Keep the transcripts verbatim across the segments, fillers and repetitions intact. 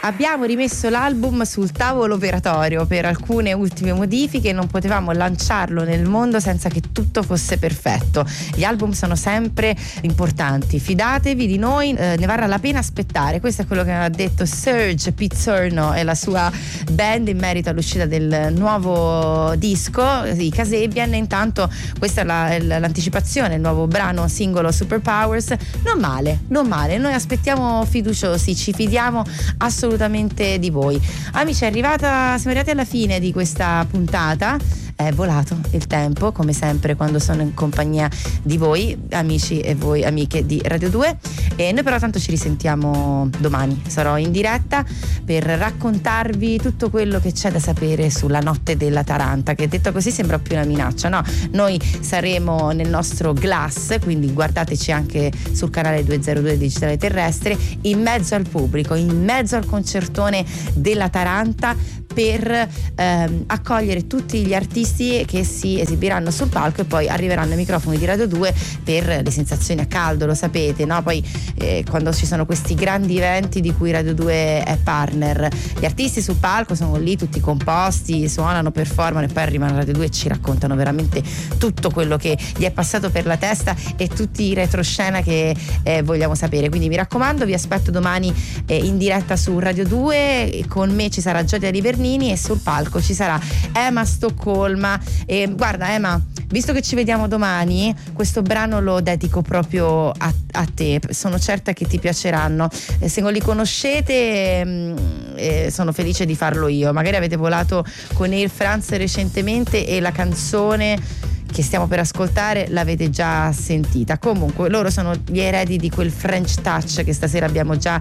Abbiamo rimesso l'album sul tavolo operatorio per alcune ultime modifiche, non potevamo lanciarlo nel mondo senza che tutto fosse perfetto. Gli album sono sempre importanti, fidatevi di noi, eh, ne varrà la pena aspettare. Questo è quello che ha detto Serge Pizzorno e la sua band in merito all'uscita del nuovo disco, i Kasabian. Intanto questa è la, l'anticipazione, il nuovo brano singolo Superpowers. Non male, non male, noi aspettiamo fiduciosi, ci fidiamo assolutamente di voi. Amici, è arrivata, siamo arrivati alla fine di questa puntata. È volato il tempo, come sempre quando sono in compagnia di voi, amici e voi amiche di Radio due. E noi però tanto ci risentiamo domani. Sarò in diretta per raccontarvi tutto quello che c'è da sapere sulla notte della Taranta, che detto così sembra più una minaccia, no? Noi saremo nel nostro Glass, quindi guardateci anche sul canale duecentodue Digitale Terrestre, in mezzo al pubblico, in mezzo al concertone della Taranta, per ehm, accogliere tutti gli artisti che si esibiranno sul palco e poi arriveranno ai microfoni di Radio due per le sensazioni a caldo, lo sapete, no? Poi eh, quando ci sono questi grandi eventi di cui Radio due è partner, gli artisti sul palco sono lì tutti composti, suonano, performano e poi arrivano a Radio due e ci raccontano veramente tutto quello che gli è passato per la testa e tutti i retroscena che eh, vogliamo sapere. Quindi mi raccomando, vi aspetto domani eh, in diretta su Radio due, con me ci sarà Gioia Livernini e sul palco ci sarà Emma Stoccolma. E guarda Emma, visto che ci vediamo domani, questo brano lo dedico proprio a, a te, sono certa che ti piaceranno. Eh, se non li conoscete mh, eh, sono felice di farlo io, magari avete volato con Air France recentemente e la canzone che stiamo per ascoltare l'avete già sentita. Comunque loro sono gli eredi di quel French touch che stasera abbiamo già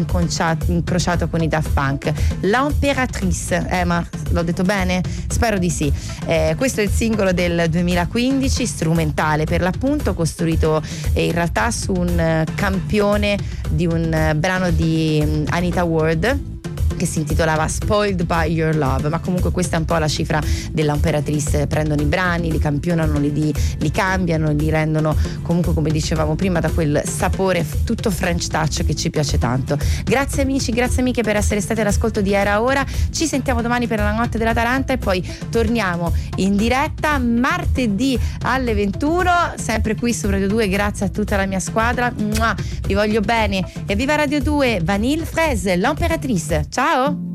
incrociato con i Daft Punk. L'Impératrice, eh ma l'ho detto bene? Spero di sì. Eh, questo è il singolo del duemilaquindici, strumentale per l'appunto, costruito eh, in realtà su un eh, campione di un eh, brano di um, Anita Ward che si intitolava Spoiled by Your Love, ma comunque questa è un po' la cifra dell'Impératrice: prendono i brani, li campionano, li, li cambiano, li rendono comunque, come dicevamo prima, da quel sapore tutto French touch che ci piace tanto. Grazie amici, grazie amiche per essere stati all'ascolto di Era Ora, ci sentiamo domani per la notte della Taranta e poi torniamo in diretta martedì alle ventuno, sempre qui su Radio due. Grazie a tutta la mia squadra, vi voglio bene e viva Radio due. Vanille Fraise, l'Impératrice, ciao.